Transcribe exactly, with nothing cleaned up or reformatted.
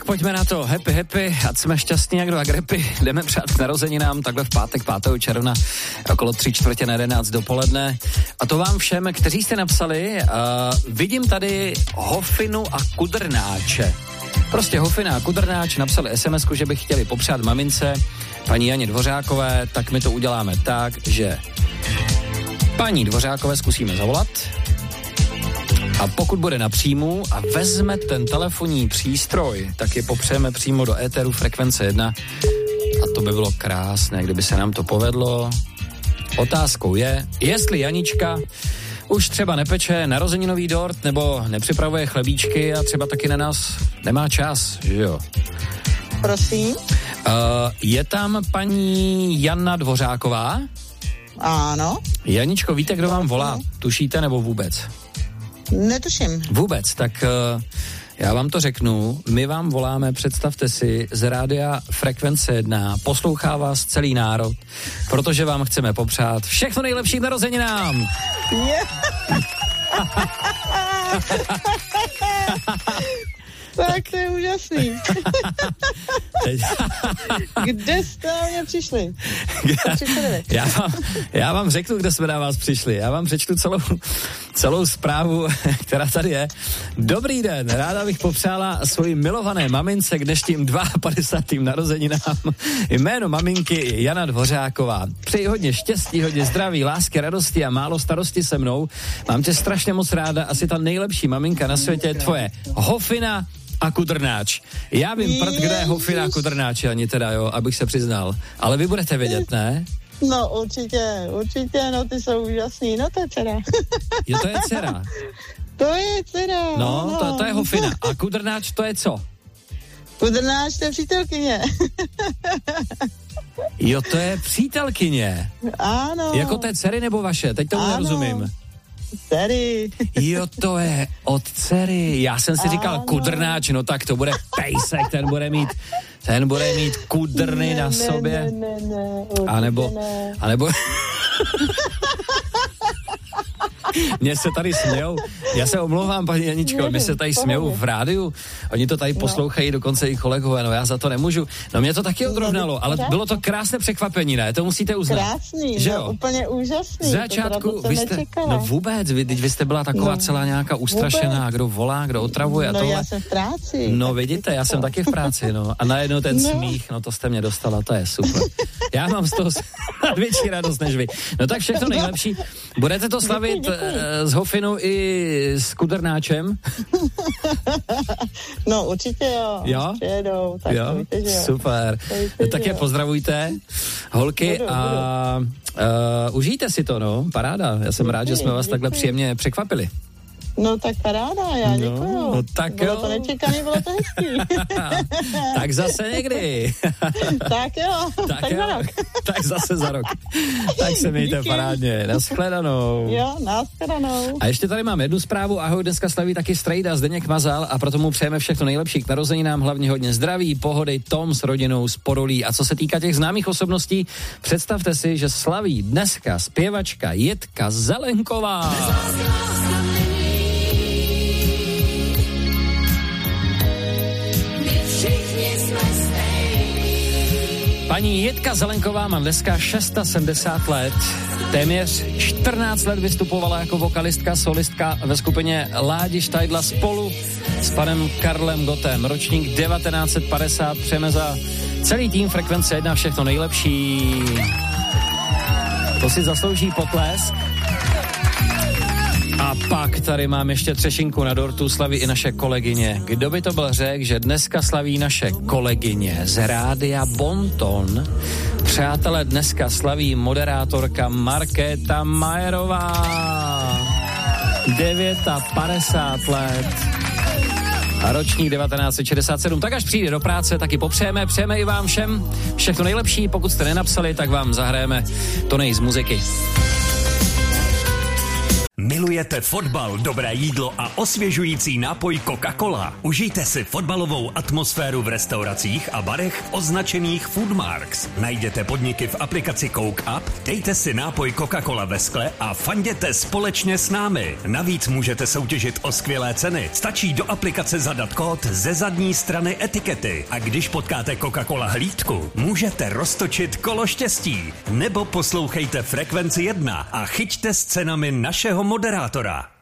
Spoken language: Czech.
pojďme na to. Happy, happy, ať jsme šťastní jak dva grepy. Jdeme přát k narozeninám takhle v pátek pátého června okolo tři čtvrtě na jedenáct dopoledne. A to vám všem, kteří jste napsali, uh, vidím tady Hofinu a Kudrnáče. Prostě Hofina a Kudrnáč napsali es em esku, že by chtěli popřát mamince paní Janě Dvořákové, tak my to uděláme tak, že paní Dvořákové zkusíme zavolat a pokud bude na příjmu a vezme ten telefonní přístroj, tak je popřejeme přímo do éteru frekvence jedna a to by bylo krásné, kdyby se nám to povedlo. Otázkou je, jestli Janička už třeba nepeče narozeninový dort nebo nepřipravuje chlebíčky a třeba taky na nás nemá čas, že jo? Prosím. Uh, je tam paní Jana Dvořáková? Ano. Janičko, víte, kdo vám volá? Tušíte nebo vůbec? Netuším. Vůbec, tak uh, já vám to řeknu. My vám voláme, představte si, z rádia Frekvence jedna. Poslouchá vás celý národ, protože vám chceme popřát všechno nejlepší k narozeninám. Yeah. Tak to je úžasný. Kde jste na mě přišli? já, vám, já vám řeknu, kde jsme na vás přišli. Já vám přečtu celou, celou zprávu, která tady je. Dobrý den, ráda bych popřála svoji milované mamince k dnešním padesátým dvou narozeninám. Jméno maminky je Jana Dvořáková. Přeji hodně štěstí, hodně zdraví, lásky, radosti a málo starosti se mnou. Mám tě strašně moc ráda, asi ta nejlepší maminka na světě je tvoje Hofina a Kudrnáč. Já vím prd, kde je Hofina a Kudrnáč, ani teda, jo, abych se přiznal. Ale vy budete vědět, ne? No určitě, určitě, no ty jsou úžasný, no to je dcera. Jo, to je dcera. To je dcera. No, no. To, to je Hofina. A Kudrnáč to je co? Kudrnáč to je přítelkyně. Jo, to je přítelkyně. Ano. Jako té dcery nebo vaše? Teď tomu nerozumím. Dcery. Jo, to je od dcery. Já jsem si ano. říkal Kudrnáč, no tak to bude pejsek, ten bude mít, ten bude mít kudrny ne, na sobě. Ne, ne, ne, a nebo, ne. a nebo... Mně se tady smějou, já se omlouvám, paní Janičko, mě se tady smějou v rádiu, oni to tady poslouchají, dokonce i kolegové, no já za to nemůžu. No mě to taky odrovnalo, ale bylo to krásné překvapení, ne? To musíte uznat. Krásný, že jo? No, úplně úžasný. V začátku, vy jste, no vůbec, vy, vy jste byla taková no, celá nějaká ustrašená, vůbec. Kdo volá, kdo otravuje a no, tohle. No já jsem v práci. No vidíte, já jsem taky v práci, no. A najednou ten no. smích, no to jste mě dostala, to je super. Já mám z toho větší radost než vy. No tak všechno nejlepší. Budete to slavit děkuji, děkuji. S Hofinou i s Kudrnáčem? No určitě jo. Jo? Přijedou, tak jo? víte, že jo. Super. Víte, tak je pozdravujte, holky, budu, a budu. Uh, užijte si to, no. Paráda. Já jsem děkuji, rád, že jsme vás děkuji. takhle příjemně překvapili. No tak paráda, já no, děkuju. No, tak bylo jo. to nečekaný, bylo to hezký. Tak zase někdy. Tak jo, tak, tak jo. za rok. Tak zase za rok. Tak se mějte díky. Parádně. Naschledanou. Jo, naschledanou. A ještě tady mám jednu zprávu. Ahoj, dneska slaví taky Strejda, Zdeněk Mazal a proto mu přejeme všechno nejlepší k narozeninám, hlavně hodně zdraví, pohody, Tom s rodinou z Podolí. A co se týká těch známých osobností, představte si, že slaví dneska zpěvačka Jitka Zelenková. Paní Jitka Zelenková má dneska sedmdesát šest let. Téměř čtrnáct let vystupovala jako vokalistka, solistka ve skupině Ládi Štajdla spolu s panem Karlem Gottem. Ročník devatenáct set padesát, přejeme za celý tým Frekvence jedna všechno nejlepší. To si zaslouží potlesk. A pak tady mám ještě třešinku na dortu, slaví i naše kolegyně. Kdo by to byl řekl, že dneska slaví naše kolegyně z rádia Bonton. Přátelé, dneska slaví moderátorka Markéta Majerová. padesát devět let. A ročník devatenáct set šedesát sedm. Tak až přijde do práce, taky popřejeme, přejeme i vám všem všechno nejlepší. Pokud jste nenapsali, tak vám zahrajeme to nej z muziky. Milujete fotbal, dobré jídlo a osvěžující nápoj Coca-Cola? Užijte si fotbalovou atmosféru v restauracích a barech označených Foodmarks. Najděte podniky v aplikaci Coke Up, dejte si nápoj Coca-Cola ve skle a fanděte společně s námi. Navíc můžete soutěžit o skvělé ceny. Stačí do aplikace zadat kód ze zadní strany etikety a když potkáte Coca-Cola hlídku, můžete roztočit kolo štěstí. Nebo poslouchejte Frekvenci jedna a chyťte s cenami našeho moderátora.